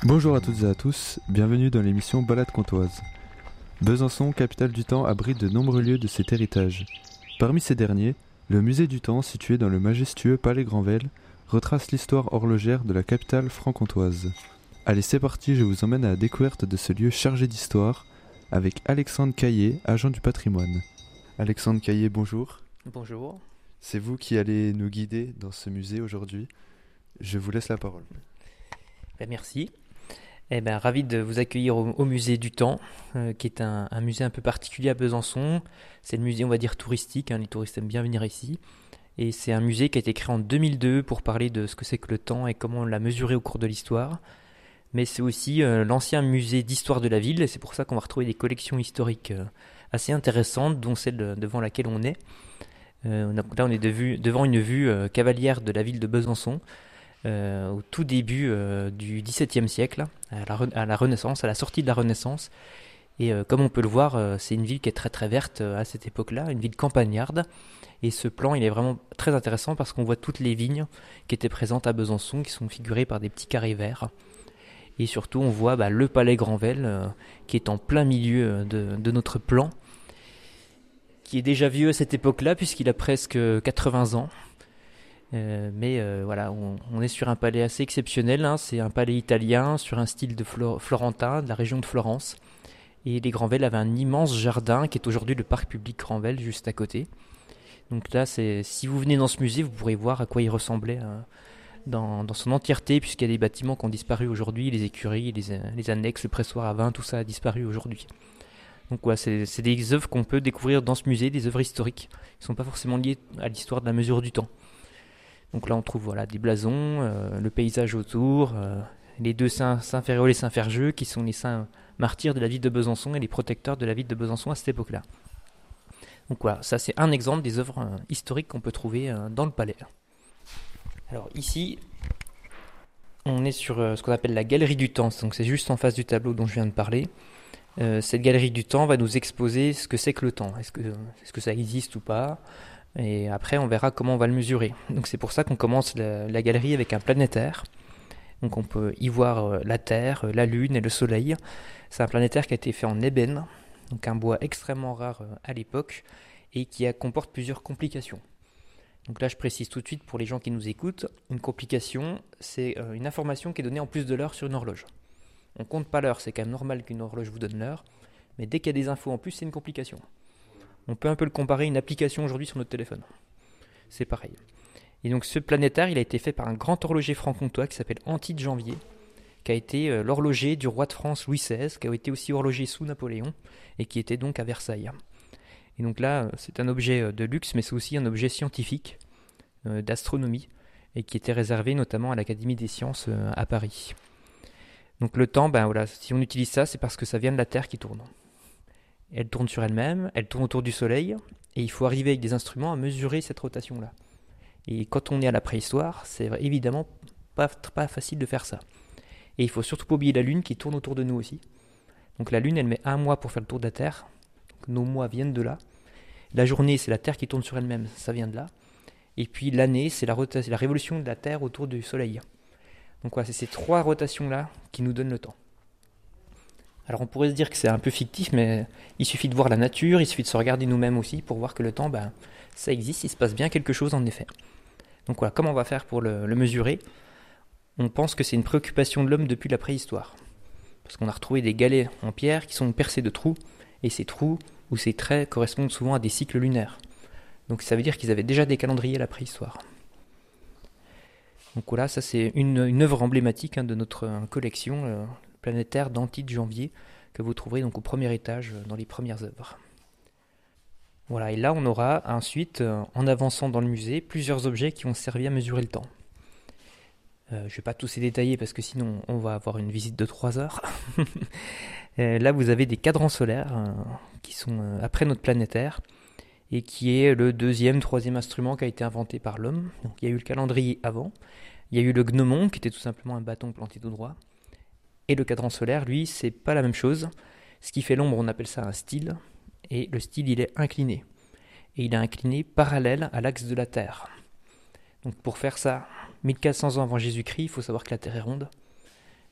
Bonjour à toutes et à tous, bienvenue dans l'émission Balade comtoise. Besançon, capitale du temps, abrite de nombreux lieux de cet héritage. Parmi ces derniers, le musée du temps, situé dans le majestueux Palais Granvelle, retrace l'histoire horlogère de la capitale franc-comtoise. Allez, c'est parti, je vous emmène à la découverte de ce lieu chargé d'histoire avec Alexandre Caillé, agent du patrimoine. Alexandre Caillé, bonjour. Bonjour. C'est vous qui allez nous guider dans ce musée aujourd'hui. Je vous laisse la parole. Merci. Ravi de vous accueillir au musée du temps, qui est un musée un peu particulier à Besançon. C'est le musée, on va dire, touristique, les touristes aiment bien venir ici. Et c'est un musée qui a été créé en 2002 pour parler de ce que c'est que le temps et comment on l'a mesuré au cours de l'histoire. Mais c'est aussi l'ancien musée d'histoire de la ville, et c'est pour ça qu'on va retrouver des collections historiques assez intéressantes, dont celle devant laquelle on est. Là, on est devant une vue cavalière de la ville de Besançon, au tout début du XVIIe siècle, à la Renaissance, à la sortie de la Renaissance. Et comme on peut le voir, c'est une ville qui est très très verte à cette époque-là, une ville campagnarde. Et ce plan, il est vraiment très intéressant parce qu'on voit toutes les vignes qui étaient présentes à Besançon, qui sont figurées par des petits carrés verts. Et surtout, on voit le palais Granvelle, qui est en plein milieu de notre plan, qui est déjà vieux à cette époque-là, puisqu'il a presque 80 ans. Voilà, on est sur un palais assez exceptionnel, c'est un palais italien sur un style de florentin, de la région de Florence. Et les Granvelle avaient un immense jardin qui est aujourd'hui le parc public Granvelle, juste à côté. Donc là, si vous venez dans ce musée, vous pourrez voir à quoi il ressemblait dans son entièreté, puisqu'il y a des bâtiments qui ont disparu aujourd'hui, les écuries, les annexes, le pressoir à vin, tout ça a disparu aujourd'hui. Donc ouais, c'est des œuvres qu'on peut découvrir dans ce musée, des œuvres historiques. Ils ne sont pas forcément liées à l'histoire de la mesure du temps. Donc là, on trouve des blasons, le paysage autour, les deux saints Ferréol et Saint Ferjeux, qui sont les saints martyrs de la ville de Besançon et les protecteurs de la ville de Besançon à cette époque-là. Donc voilà, ça c'est un exemple des œuvres historiques qu'on peut trouver dans le palais. Alors ici, on est sur ce qu'on appelle la galerie du temps, donc c'est juste en face du tableau dont je viens de parler. Cette galerie du temps va nous exposer ce que c'est que le temps. Est-ce que ça existe ou pas ? Et après, on verra comment on va le mesurer. Donc c'est pour ça qu'on commence la galerie avec un planétaire. Donc on peut y voir la Terre, la Lune et le Soleil. C'est un planétaire qui a été fait en ébène, donc un bois extrêmement rare à l'époque, et qui comporte plusieurs complications. Donc là, je précise tout de suite pour les gens qui nous écoutent, une complication, c'est une information qui est donnée en plus de l'heure sur une horloge. On compte pas l'heure, c'est quand même normal qu'une horloge vous donne l'heure, mais dès qu'il y a des infos en plus, c'est une complication. On peut un peu le comparer à une application aujourd'hui sur notre téléphone. C'est pareil. Et donc ce planétaire, il a été fait par un grand horloger franc-comtois qui s'appelle Antide Janvier, qui a été l'horloger du roi de France Louis XVI, qui a été aussi horloger sous Napoléon, et qui était donc à Versailles. Et donc là, c'est un objet de luxe, mais c'est aussi un objet scientifique, d'astronomie, et qui était réservé notamment à l'Académie des sciences à Paris. Donc le temps, si on utilise ça, c'est parce que ça vient de la Terre qui tourne. Elle tourne sur elle-même, elle tourne autour du Soleil, et il faut arriver avec des instruments à mesurer cette rotation-là. Et quand on est à la préhistoire, c'est évidemment pas facile de faire ça. Et il faut surtout pas oublier la Lune qui tourne autour de nous aussi. Donc la Lune, elle met 1 mois pour faire le tour de la Terre. Donc nos mois viennent de là. La journée, c'est la Terre qui tourne sur elle-même, ça vient de là. Et puis l'année, c'est la révolution de la Terre autour du Soleil. Donc voilà, c'est ces 3 rotations-là qui nous donnent le temps. Alors on pourrait se dire que c'est un peu fictif, mais il suffit de voir la nature, il suffit de se regarder nous-mêmes aussi pour voir que le temps, ça existe, il se passe bien quelque chose en effet. Donc voilà, comment on va faire pour le mesurer ? On pense que c'est une préoccupation de l'homme depuis la préhistoire. Parce qu'on a retrouvé des galets en pierre qui sont percés de trous, et ces trous ou ces traits correspondent souvent à des cycles lunaires. Donc ça veut dire qu'ils avaient déjà des calendriers à la préhistoire. Donc voilà, ça c'est une œuvre emblématique de notre collection, planétaire d'Antide Janvier, que vous trouverez donc au premier étage dans les premières œuvres. Voilà, et là on aura ensuite, en avançant dans le musée, plusieurs objets qui ont servi à mesurer le temps. Je ne vais pas tous les détailler parce que sinon on va avoir une visite de 3 heures. Là vous avez des cadrans solaires qui sont après notre planétaire et qui est le 2e, 3e instrument qui a été inventé par l'homme. Donc, il y a eu le calendrier avant, il y a eu le gnomon qui était tout simplement un bâton planté tout droit. Et le cadran solaire, lui, c'est pas la même chose. Ce qui fait l'ombre, on appelle ça un style. Et le style, il est incliné. Et il est incliné parallèle à l'axe de la Terre. Donc pour faire ça, 1400 ans avant Jésus-Christ, il faut savoir que la Terre est ronde.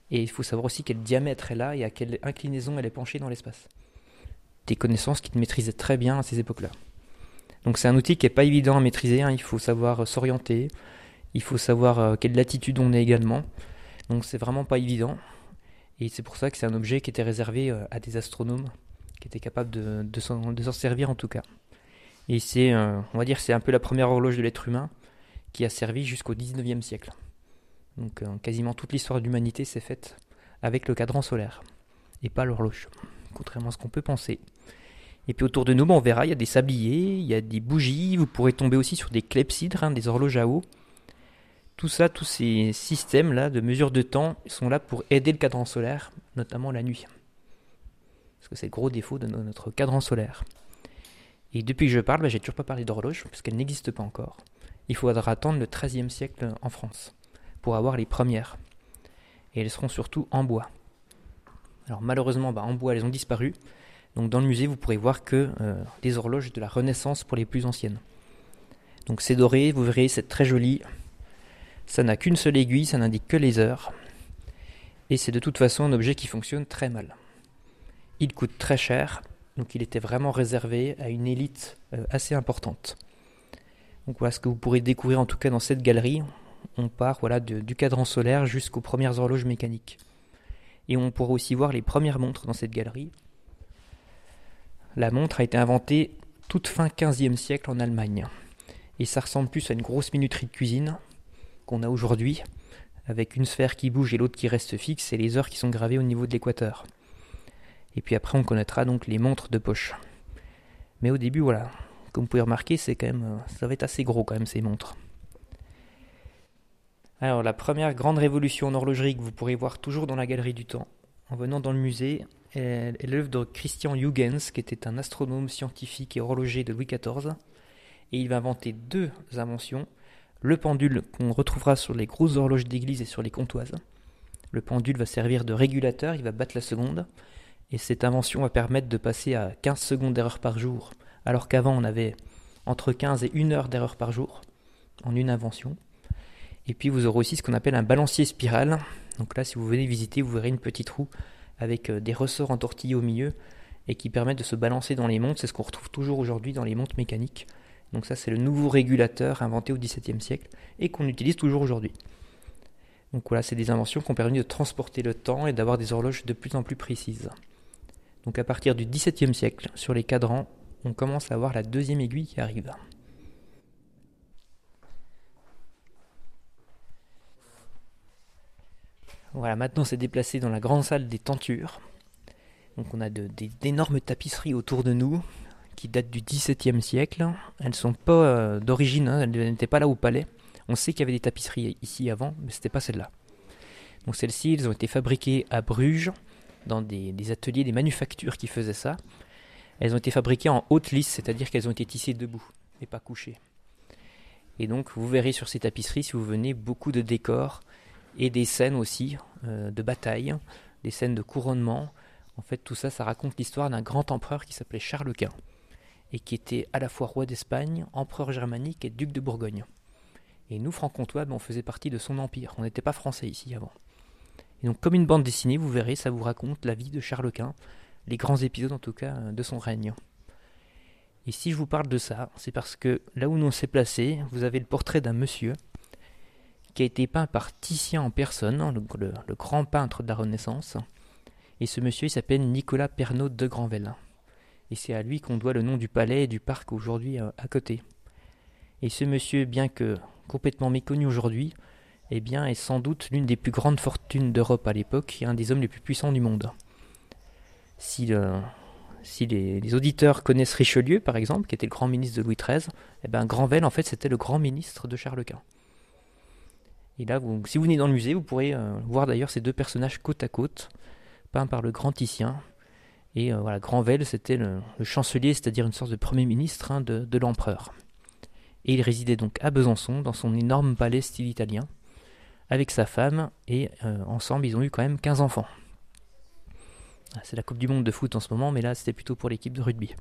Et il faut savoir aussi quel diamètre elle a et à quelle inclinaison elle est penchée dans l'espace. Des connaissances qu'il maîtrisait très bien à ces époques-là. Donc c'est un outil qui n'est pas évident à maîtriser, il faut savoir s'orienter, il faut savoir quelle latitude on est également. Donc c'est vraiment pas évident. Et c'est pour ça que c'est un objet qui était réservé à des astronomes qui étaient capables de s'en servir en tout cas. Et on va dire, c'est un peu la première horloge de l'être humain qui a servi jusqu'au 19e siècle. Donc quasiment toute l'histoire de l'humanité s'est faite avec le cadran solaire et pas l'horloge, contrairement à ce qu'on peut penser. Et puis autour de nous, on verra, il y a des sabliers, il y a des bougies, vous pourrez tomber aussi sur des clepsydres, des horloges à eau. Tout ça, tous ces systèmes-là de mesure de temps sont là pour aider le cadran solaire, notamment la nuit. Parce que c'est le gros défaut de notre cadran solaire. Et depuis que je parle, j'ai toujours pas parlé d'horloge, parce qu'elle n'existe pas encore. Il faudra attendre le XIIIe siècle en France pour avoir les premières. Et elles seront surtout en bois. Alors malheureusement, en bois, elles ont disparu. Donc dans le musée, vous pourrez voir que des horloges de la Renaissance pour les plus anciennes. Donc c'est doré, vous verrez, c'est très joli. Ça n'a qu'une seule aiguille, ça n'indique que les heures. Et c'est de toute façon un objet qui fonctionne très mal. Il coûte très cher, donc il était vraiment réservé à une élite assez importante. Donc voilà ce que vous pourrez découvrir en tout cas dans cette galerie. On part du cadran solaire jusqu'aux premières horloges mécaniques. Et on pourra aussi voir les premières montres dans cette galerie. La montre a été inventée toute fin 15e siècle en Allemagne. Et ça ressemble plus à une grosse minuterie de cuisine qu'on a aujourd'hui, avec une sphère qui bouge et l'autre qui reste fixe, et les heures qui sont gravées au niveau de l'équateur. Et puis après, on connaîtra donc les montres de poche. Mais au début, comme vous pouvez remarquer, ça va être assez gros quand même, ces montres. Alors, la première grande révolution en horlogerie que vous pourrez voir toujours dans la galerie du temps, en venant dans le musée, est l'œuvre de Christian Huygens, qui était un astronome scientifique et horloger de Louis XIV. Et il va inventer deux inventions. Le pendule qu'on retrouvera sur les grosses horloges d'église et sur les comptoises. Le pendule va servir de régulateur, il va battre la seconde. Et cette invention va permettre de passer à 15 secondes d'erreur par jour, alors qu'avant on avait entre 15 et 1 heure d'erreur par jour, en une invention. Et puis vous aurez aussi ce qu'on appelle un balancier spirale. Donc là, si vous venez visiter, vous verrez une petite roue avec des ressorts entortillés au milieu et qui permettent de se balancer dans les montres. C'est ce qu'on retrouve toujours aujourd'hui dans les montres mécaniques. Donc ça, c'est le nouveau régulateur inventé au XVIIe siècle et qu'on utilise toujours aujourd'hui. Donc voilà, c'est des inventions qui ont permis de transporter le temps et d'avoir des horloges de plus en plus précises. Donc à partir du XVIIe siècle, sur les cadrans, on commence à avoir la deuxième aiguille qui arrive. Voilà, maintenant c'est déplacé dans la grande salle des tentures. Donc on a d'énormes tapisseries autour de nous qui datent du XVIIe siècle. Elles ne sont pas d'origine, elles n'étaient pas là au palais. On sait qu'il y avait des tapisseries ici avant, mais ce n'était pas celles-là. Donc celles-ci, elles ont été fabriquées à Bruges, dans des ateliers, des manufactures qui faisaient ça. Elles ont été fabriquées en haute lisse, c'est-à-dire qu'elles ont été tissées debout et pas couchées. Et donc vous verrez sur ces tapisseries, si vous venez, beaucoup de décors et des scènes aussi de bataille, des scènes de couronnement. En fait, tout ça, ça raconte l'histoire d'un grand empereur qui s'appelait Charles Quint et qui était à la fois roi d'Espagne, empereur germanique et duc de Bourgogne. Et nous, francs-comtois, on faisait partie de son empire. On n'était pas français ici avant. Et donc, comme une bande dessinée, vous verrez, ça vous raconte la vie de Charles Quint, les grands épisodes en tout cas de son règne. Et si je vous parle de ça, c'est parce que là où nous on s'est placé, vous avez le portrait d'un monsieur qui a été peint par Titien en personne, le grand peintre de la Renaissance. Et ce monsieur, il s'appelle Nicolas Pernaut de Granvelle. Et c'est à lui qu'on doit le nom du palais et du parc aujourd'hui à côté. Et ce monsieur, bien que complètement méconnu aujourd'hui, est sans doute l'une des plus grandes fortunes d'Europe à l'époque et un des hommes les plus puissants du monde. Si les auditeurs connaissent Richelieu, par exemple, qui était le grand ministre de Louis XIII, Granvelle, en fait, c'était le grand ministre de Charles Quint. Et là, si vous venez dans le musée, vous pourrez voir d'ailleurs ces deux personnages côte à côte, peints par le grand Titien. Et Granvelle, c'était le chancelier, c'est-à-dire une sorte de premier ministre de l'empereur. Et il résidait donc à Besançon, dans son énorme palais style italien, avec sa femme, et ensemble, ils ont eu quand même 15 enfants. C'est la Coupe du Monde de foot en ce moment, mais là, c'était plutôt pour l'équipe de rugby.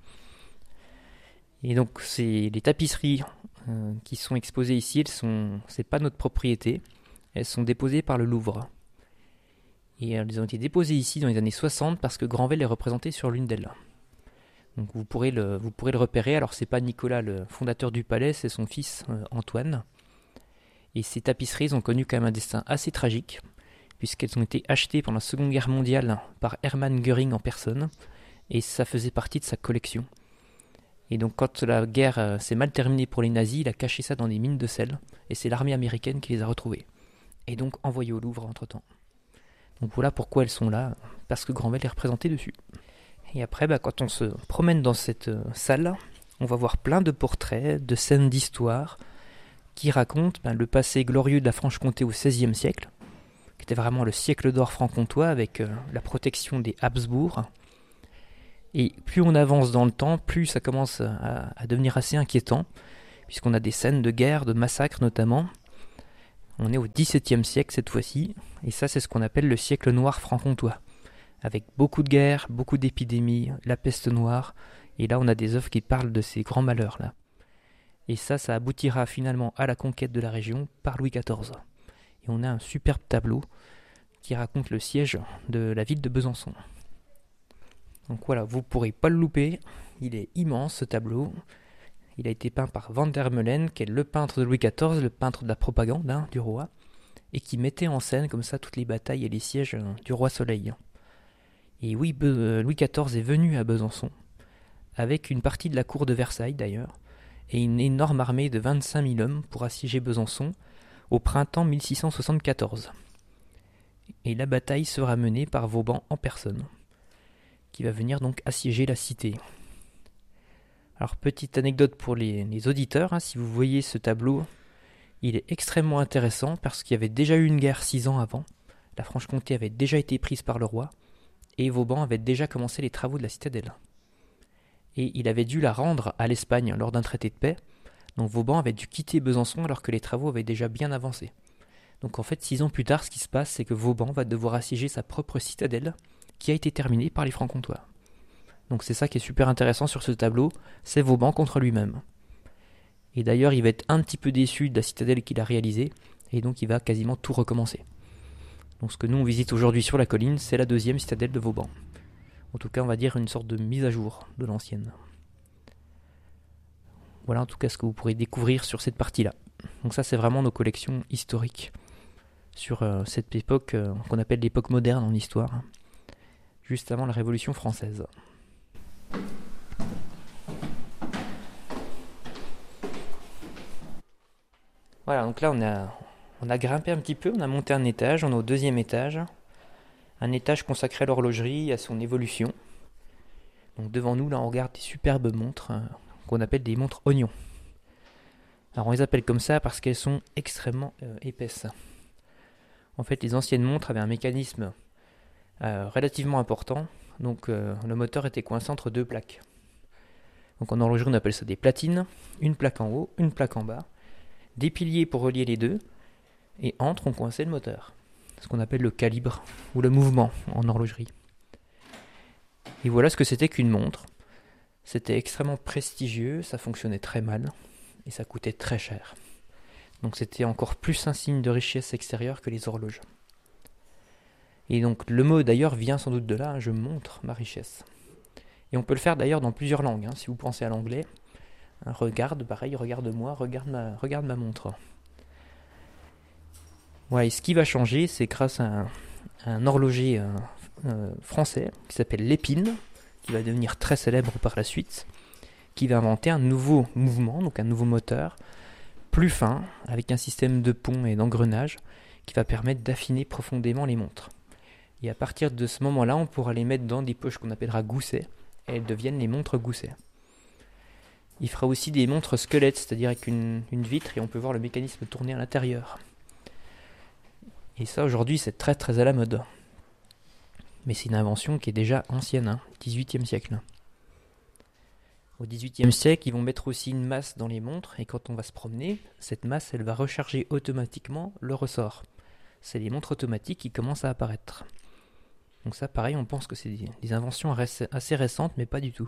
Et donc, les tapisseries qui sont exposées ici, c'est pas notre propriété. Elles sont déposées par le Louvre. Et elles ont été déposées ici dans les années 60 parce que Granvelle est représenté sur l'une d'elles. Donc vous pourrez le repérer. Alors c'est pas Nicolas le fondateur du palais, c'est son fils Antoine. Et ces tapisseries ont connu quand même un destin assez tragique, puisqu'elles ont été achetées pendant la Seconde Guerre mondiale par Hermann Göring en personne, et ça faisait partie de sa collection. Et donc quand la guerre s'est mal terminée pour les nazis, il a caché ça dans des mines de sel, et c'est l'armée américaine qui les a retrouvées. Et donc envoyées au Louvre entre-temps. Donc voilà pourquoi elles sont là, parce que Granvelle est représenté dessus. Et après, quand on se promène dans cette salle, on va voir plein de portraits, de scènes d'histoire, qui racontent le passé glorieux de la Franche-Comté au XVIe siècle, qui était vraiment le siècle d'or franc-comtois avec la protection des Habsbourg. Et plus on avance dans le temps, plus ça commence à devenir assez inquiétant, puisqu'on a des scènes de guerre, de massacres notamment. On est au XVIIe siècle cette fois-ci, et ça c'est ce qu'on appelle le siècle noir franc-comtois, avec beaucoup de guerres, beaucoup d'épidémies, la peste noire, et là on a des œuvres qui parlent de ces grands malheurs-là. Et ça aboutira finalement à la conquête de la région par Louis XIV. Et on a un superbe tableau qui raconte le siège de la ville de Besançon. Donc voilà, vous ne pourrez pas le louper, il est immense ce tableau. Il a été peint par Van der Meulen, qui est le peintre de Louis XIV, le peintre de la propagande du roi, et qui mettait en scène comme ça toutes les batailles et les sièges du roi Soleil. Et oui, Louis XIV est venu à Besançon, avec une partie de la cour de Versailles d'ailleurs, et une énorme armée de 25 000 hommes pour assiéger Besançon au printemps 1674. Et la bataille sera menée par Vauban en personne, qui va venir donc assiéger la cité. Alors petite anecdote pour les auditeurs, si vous voyez ce tableau, il est extrêmement intéressant parce qu'il y avait déjà eu une guerre 6 ans avant, la Franche-Comté avait déjà été prise par le roi, et Vauban avait déjà commencé les travaux de la citadelle. Et il avait dû la rendre à l'Espagne lors d'un traité de paix. Donc Vauban avait dû quitter Besançon alors que les travaux avaient déjà bien avancé. Donc en fait, 6 ans plus tard, ce qui se passe, c'est que Vauban va devoir assiéger sa propre citadelle qui a été terminée par les Francs-Comtois. Donc c'est ça qui est super intéressant sur ce tableau, c'est Vauban contre lui-même. Et d'ailleurs, il va être un petit peu déçu de la citadelle qu'il a réalisée, et donc il va quasiment tout recommencer. Donc ce que nous on visite aujourd'hui sur la colline, c'est la deuxième citadelle de Vauban. En tout cas, on va dire une sorte de mise à jour de l'ancienne. Voilà en tout cas ce que vous pourrez découvrir sur cette partie-là. Donc ça, c'est vraiment nos collections historiques sur cette époque qu'on appelle l'époque moderne en histoire, juste avant la Révolution française. Voilà, donc là on a grimpé un petit peu, on a monté un étage, on est au 2e étage. Un étage consacré à l'horlogerie et à son évolution. Donc devant nous, là, on regarde des superbes montres qu'on appelle des montres oignons. Alors on les appelle comme ça parce qu'elles sont extrêmement épaisses. En fait, les anciennes montres avaient un mécanisme relativement important. Donc le moteur était coincé entre 2 plaques. Donc en horlogerie, on appelle ça des platines. Une plaque en haut, une plaque en bas. Des piliers pour relier les deux. Et entre, on coinçait le moteur. Ce qu'on appelle le calibre ou le mouvement en horlogerie. Et voilà ce que c'était qu'une montre. C'était extrêmement prestigieux, ça fonctionnait très mal et ça coûtait très cher. Donc c'était encore plus un signe de richesse extérieure que les horloges. Et donc le mot d'ailleurs vient sans doute de là, je montre ma richesse. Et on peut le faire d'ailleurs dans plusieurs langues. Si vous pensez à l'anglais, regarde, pareil, regarde-moi, regarde ma montre. Ouais, et ce qui va changer, c'est grâce à un horloger français qui s'appelle Lépine, qui va devenir très célèbre par la suite, qui va inventer un nouveau mouvement, donc un nouveau moteur, plus fin, avec un système de pont et d'engrenage, qui va permettre d'affiner profondément les montres. Et à partir de ce moment-là, on pourra les mettre dans des poches qu'on appellera goussets, et elles deviennent les montres goussets. Il fera aussi des montres squelettes, c'est-à-dire avec une vitre, et on peut voir le mécanisme tourner à l'intérieur. Et ça, aujourd'hui, c'est très très à la mode. Mais c'est une invention qui est déjà ancienne, 18e siècle. Au 18e siècle, ils vont mettre aussi une masse dans les montres, et quand on va se promener, cette masse, elle va recharger automatiquement le ressort. C'est les montres automatiques qui commencent à apparaître. Donc ça, pareil, on pense que c'est des inventions assez récentes, mais pas du tout.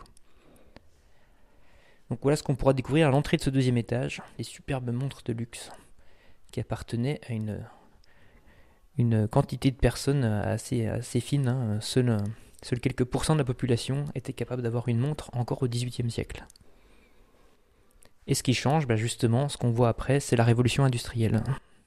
Donc voilà ce qu'on pourra découvrir à l'entrée de ce 2e étage, les superbes montres de luxe, qui appartenaient à une quantité de personnes assez fine, hein. Seuls quelques pourcents de la population étaient capables d'avoir une montre encore au XVIIIe siècle. Et ce qui change, justement, ce qu'on voit après, c'est la révolution industrielle.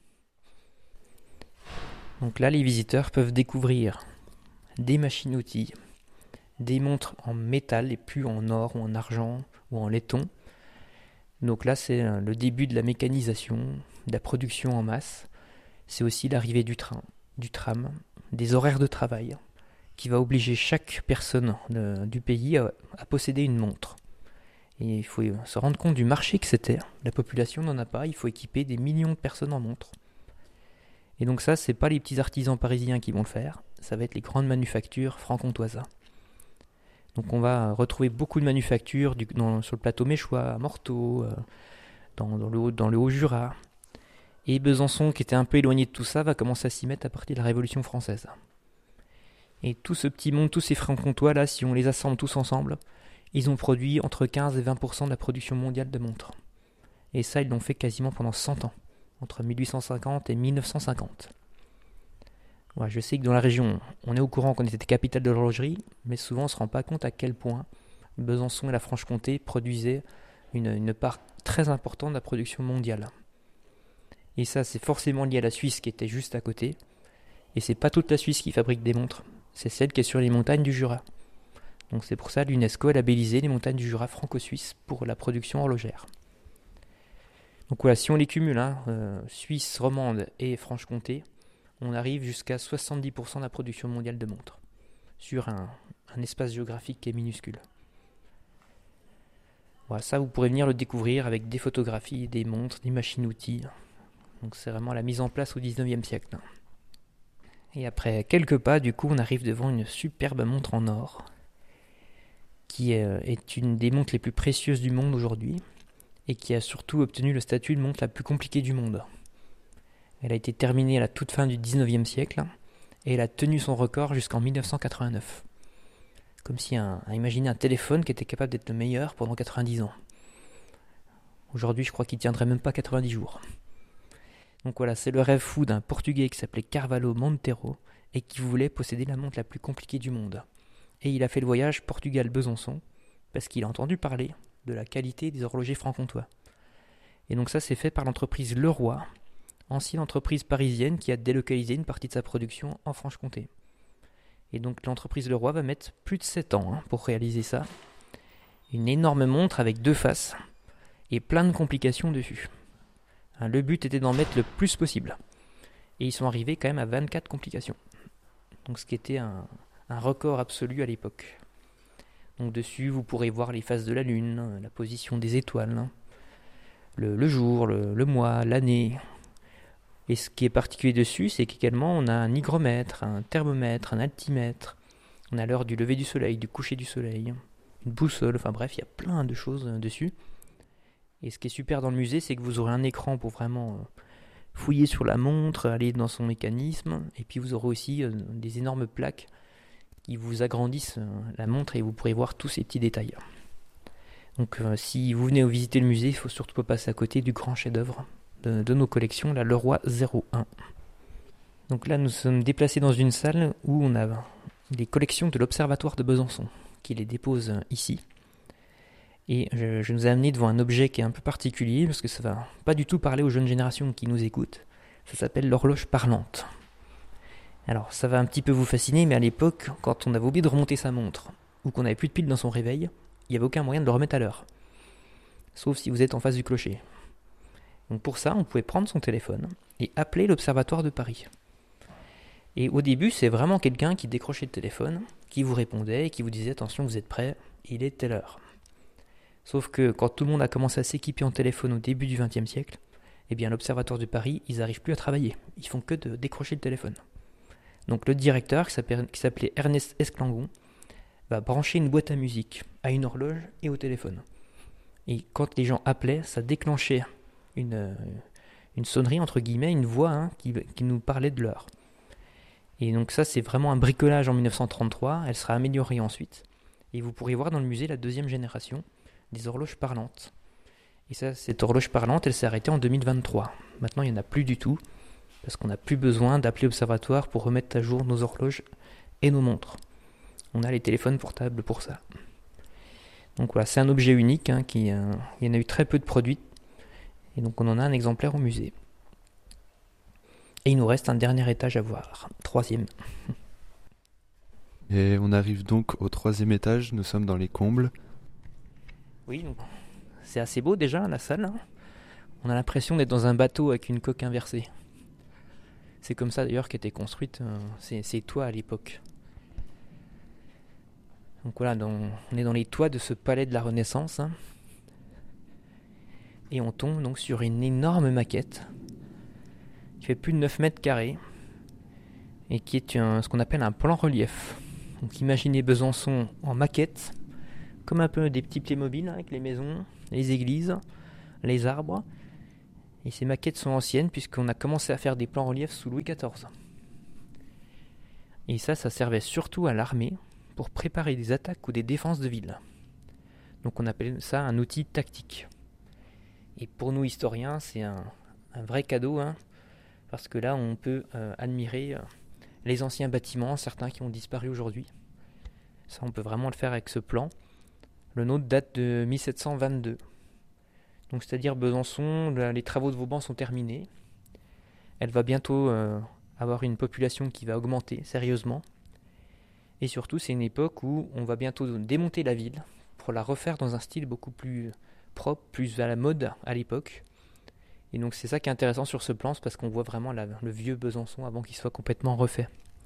Donc là, les visiteurs peuvent découvrir des machines-outils, des montres en métal et plus en or ou en argent ou en laiton. Donc là, c'est le début de la mécanisation, de la production en masse. C'est aussi l'arrivée du train, du tram, des horaires de travail, qui va obliger chaque personne du pays à posséder une montre. Et il faut se rendre compte du marché que c'était. La population n'en a pas, il faut équiper des millions de personnes en montres. Et donc ça, c'est pas les petits artisans parisiens qui vont le faire, ça va être les grandes manufactures franc-comtoises. Donc on va retrouver beaucoup de manufactures sur le plateau méchois, à Morteau, dans le Haut-Jura. Et Besançon, qui était un peu éloigné de tout ça, va commencer à s'y mettre à partir de la Révolution française. Et tout ce petit monde, tous ces francs-comtois là, si on les assemble tous ensemble, ils ont produit entre 15 et 20% de la production mondiale de montres. Et ça, ils l'ont fait quasiment pendant 100 ans, entre 1850 et 1950. Ouais, je sais que dans la région, on est au courant qu'on était capitale de l'horlogerie, mais souvent on ne se rend pas compte à quel point Besançon et la Franche-Comté produisaient une part très importante de la production mondiale. Et ça, c'est forcément lié à la Suisse qui était juste à côté. Et c'est pas toute la Suisse qui fabrique des montres, c'est celle qui est sur les montagnes du Jura. Donc c'est pour ça que l'UNESCO a labellisé les montagnes du Jura franco-suisse pour la production horlogère. Donc voilà, si on les cumule, Suisse, Romande et Franche-Comté, on arrive jusqu'à 70% de la production mondiale de montres, sur un espace géographique qui est minuscule. Voilà, ça vous pourrez venir le découvrir avec des photographies, des montres, des machines-outils. Donc c'est vraiment la mise en place au 19e siècle. Et après quelques pas, du coup, on arrive devant une superbe montre en or, qui est une des montres les plus précieuses du monde aujourd'hui, et qui a surtout obtenu le statut de montre la plus compliquée du monde. Elle a été terminée à la toute fin du 19e siècle, et elle a tenu son record jusqu'en 1989. Comme si imaginez un téléphone qui était capable d'être le meilleur pendant 90 ans. Aujourd'hui, je crois qu'il tiendrait même pas 90 jours. Donc voilà, c'est le rêve fou d'un Portugais qui s'appelait Carvalho Monteiro et qui voulait posséder la montre la plus compliquée du monde. Et il a fait le voyage Portugal-Besançon parce qu'il a entendu parler de la qualité des horlogers franc-comtois. Et donc ça, c'est fait par l'entreprise Leroy, ancienne entreprise parisienne qui a délocalisé une partie de sa production en Franche-Comté. Et donc l'entreprise Leroy va mettre plus de 7 ans pour réaliser ça. Une énorme montre avec 2 faces et plein de complications dessus. Le but était d'en mettre le plus possible. Et ils sont arrivés quand même à 24 complications. Donc ce qui était un record absolu à l'époque. Donc dessus, vous pourrez voir les phases de la Lune, la position des étoiles, le jour, le mois, l'année. Et ce qui est particulier dessus, c'est qu'également on a un hygromètre, un thermomètre, un altimètre. On a l'heure du lever du soleil, du coucher du soleil, une boussole, enfin bref, il y a plein de choses dessus. Et ce qui est super dans le musée, c'est que vous aurez un écran pour vraiment fouiller sur la montre, aller dans son mécanisme. Et puis vous aurez aussi des énormes plaques qui vous agrandissent la montre et vous pourrez voir tous ces petits détails. Donc si vous venez visiter le musée, il ne faut surtout pas passer à côté du grand chef-d'œuvre de nos collections, la Leroy 01. Donc là, nous sommes déplacés dans une salle où on a les collections de l'Observatoire de Besançon, qui les dépose ici. Et je nous ai amené devant un objet qui est un peu particulier, parce que ça va pas du tout parler aux jeunes générations qui nous écoutent. Ça s'appelle l'horloge parlante. Alors, ça va un petit peu vous fasciner, mais à l'époque, quand on avait oublié de remonter sa montre, ou qu'on n'avait plus de piles dans son réveil, il n'y avait aucun moyen de le remettre à l'heure. Sauf si vous êtes en face du clocher. Donc pour ça, on pouvait prendre son téléphone et appeler l'Observatoire de Paris. Et au début, c'est vraiment quelqu'un qui décrochait le téléphone, qui vous répondait et qui vous disait « Attention, vous êtes prêts, il est telle heure ». Sauf que quand tout le monde a commencé à s'équiper en téléphone au début du XXe siècle, eh bien l'Observatoire de Paris, ils n'arrivent plus à travailler. Ils font que de décrocher le téléphone. Donc le directeur, qui s'appelait Ernest Esclangon, va brancher une boîte à musique à une horloge et au téléphone. Et quand les gens appelaient, ça déclenchait une sonnerie, entre guillemets, une voix qui nous parlait de l'heure. Et donc ça, c'est vraiment un bricolage en 1933. Elle sera améliorée ensuite. Et vous pourrez voir dans le musée la deuxième génération des horloges parlantes. Et ça, cette horloge parlante, elle s'est arrêtée en 2023. Maintenant, il n'y en a plus du tout. parce qu'on n'a plus besoin d'appeler l'observatoire pour remettre à jour nos horloges et nos montres. On a les téléphones portables pour ça. Donc voilà, c'est un objet unique, il y en a eu très peu de produits, et donc on en a un exemplaire au musée. Et il nous reste un dernier étage à voir, 3e. Et on arrive donc au 3e étage, nous sommes dans les combles. Oui, donc c'est assez beau déjà la salle. On a l'impression d'être dans un bateau avec une coque inversée. C'est comme ça d'ailleurs qu'étaient construites ces toits à l'époque. Donc voilà, on est dans les toits de ce palais de la Renaissance. Et on tombe donc sur une énorme maquette qui fait plus de 9 mètres carrés et qui est ce qu'on appelle un plan relief. Donc imaginez Besançon en maquette, comme un peu des petits Playmobil avec les maisons, les églises, les arbres. Et ces maquettes sont anciennes puisqu'on a commencé à faire des plans reliefs sous Louis XIV. Et ça servait surtout à l'armée pour préparer des attaques ou des défenses de ville. Donc on appelle ça un outil tactique. Et pour nous historiens, c'est un vrai cadeau, parce que là on peut admirer les anciens bâtiments, certains qui ont disparu aujourd'hui. Ça on peut vraiment le faire avec ce plan. Le nôtre date de 1722. Donc c'est-à-dire Besançon, les travaux de Vauban sont terminés. Elle va bientôt avoir une population qui va augmenter sérieusement. Et surtout, c'est une époque où on va bientôt démonter la ville pour la refaire dans un style beaucoup plus propre, plus à la mode à l'époque. Et donc c'est ça qui est intéressant sur ce plan, c'est parce qu'on voit vraiment le vieux Besançon avant qu'il soit complètement refait.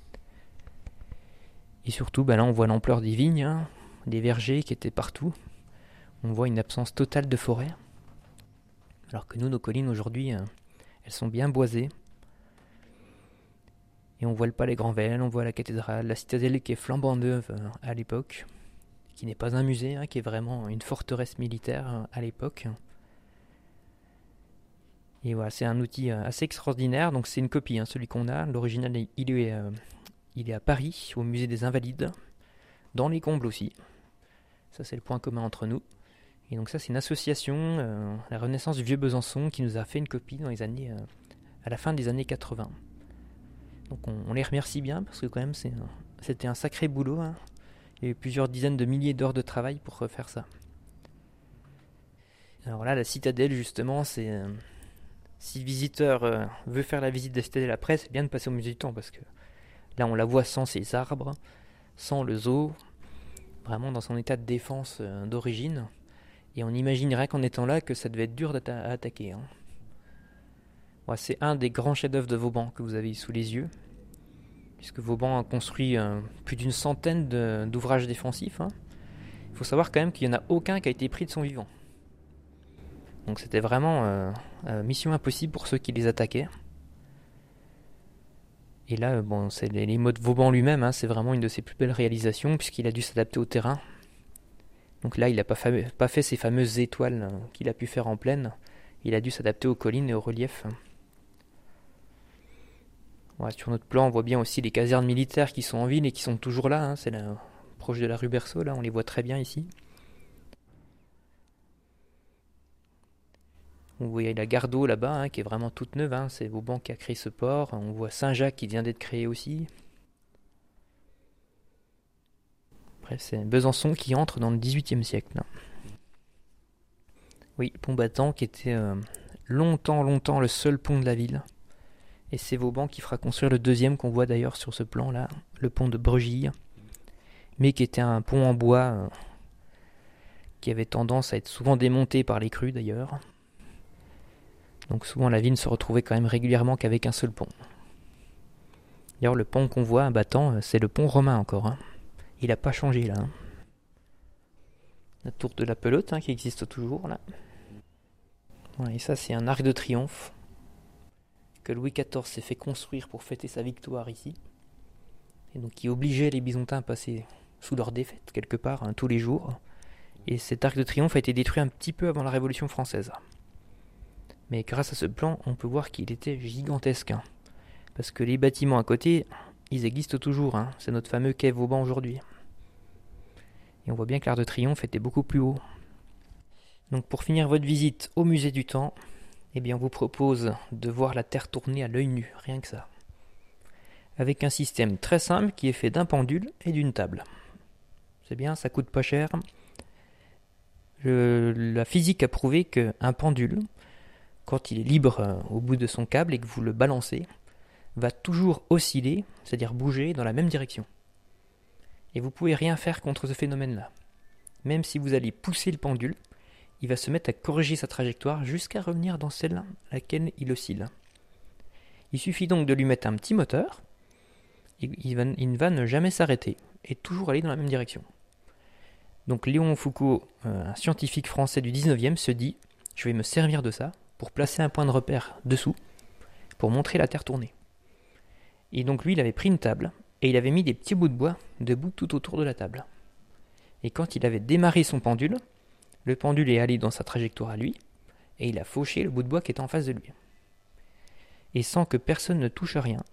Et surtout, là on voit l'ampleur des vignes, des vergers qui étaient partout. On voit une absence totale de forêt. Alors que nous, nos collines aujourd'hui, elles sont bien boisées. Et on voit le palais Granvelle, on voit la cathédrale, la citadelle qui est flambant neuve à l'époque, qui n'est pas un musée, qui est vraiment une forteresse militaire à l'époque. Et voilà, c'est un outil assez extraordinaire. Donc c'est une copie, celui qu'on a. L'original, il est à Paris, au musée des Invalides, dans les combles aussi. Ça, c'est le point commun entre nous. Et donc ça, c'est une association, la Renaissance du Vieux Besançon, qui nous a fait une copie dans les années, à la fin des années 80. Donc on les remercie bien, parce que quand même, c'était un sacré boulot. Il y a eu plusieurs dizaines de milliers d'heures de travail pour refaire ça. Alors là, la citadelle, justement, c'est... si le visiteur veut faire la visite de la citadelle après, c'est bien de passer au musée du temps, parce que là, on la voit sans ses arbres, sans le zoo, vraiment dans son état de défense d'origine. Et on imaginerait qu'en étant là, que ça devait être dur à attaquer. Ouais, c'est un des grands chefs-d'œuvre de Vauban que vous avez sous les yeux, puisque Vauban a construit plus d'une centaine d'ouvrages défensifs. Il faut savoir quand même qu'il n'y en a aucun qui a été pris de son vivant. Donc c'était vraiment mission impossible pour ceux qui les attaquaient. Et là, c'est les mots de Vauban lui-même, c'est vraiment une de ses plus belles réalisations, puisqu'il a dû s'adapter au terrain. Donc là, il n'a pas fait ces fameuses étoiles qu'il a pu faire en plaine. Il a dû s'adapter aux collines et au relief. Ouais, sur notre plan, on voit bien aussi les casernes militaires qui sont en ville et qui sont toujours là. C'est là, proche de la rue Berceau, là, on les voit très bien ici. On voit la gare d'eau là-bas, qui est vraiment toute neuve. C'est Vauban qui a créé ce port. On voit Saint-Jacques qui vient d'être créé aussi. Bref, c'est Besançon qui entre dans le XVIIIe siècle. Oui, le pont battant qui était longtemps le seul pont de la ville. Et c'est Vauban qui fera construire le deuxième qu'on voit d'ailleurs sur ce plan-là, le pont de Bregille, mais qui était un pont en bois qui avait tendance à être souvent démonté par les crues d'ailleurs. Donc souvent la ville ne se retrouvait quand même régulièrement qu'avec un seul pont. D'ailleurs le pont qu'on voit à battant, c'est le pont romain encore. Il n'a pas changé là. La tour de la Pelote qui existe toujours là. Voilà, et ça c'est un arc de triomphe que Louis XIV s'est fait construire pour fêter sa victoire ici. Et donc qui obligeait les Byzantins à passer sous leur défaite quelque part tous les jours. Et cet arc de triomphe a été détruit un petit peu avant la Révolution française. Mais grâce à ce plan, on peut voir qu'il était gigantesque. Parce que les bâtiments à côté, ils existent toujours. C'est notre fameux quai Vauban aujourd'hui. Et on voit bien que l'Arc de Triomphe était beaucoup plus haut. Donc pour finir votre visite au musée du temps, Eh bien, on vous propose de voir la Terre tourner à l'œil nu, rien que ça. Avec un système très simple qui est fait d'un pendule et d'une table. C'est bien, ça coûte pas cher. La physique a prouvé qu'un pendule, quand il est libre au bout de son câble et que vous le balancez, va toujours osciller, c'est-à-dire bouger dans la même direction. Et vous pouvez rien faire contre ce phénomène-là. Même si vous allez pousser le pendule, il va se mettre à corriger sa trajectoire jusqu'à revenir dans celle à laquelle il oscille. Il suffit donc de lui mettre un petit moteur, et il ne va ne jamais s'arrêter, et toujours aller dans la même direction. Donc Léon Foucault, un scientifique français du 19e, se dit « Je vais me servir de ça pour placer un point de repère dessous, pour montrer la Terre tourner. » Et donc lui, il avait pris une table, et il avait mis des petits bouts de bois debout tout autour de la table. Et quand il avait démarré son pendule, le pendule est allé dans sa trajectoire à lui, et il a fauché le bout de bois qui était en face de lui. Et sans que personne ne touche à rien,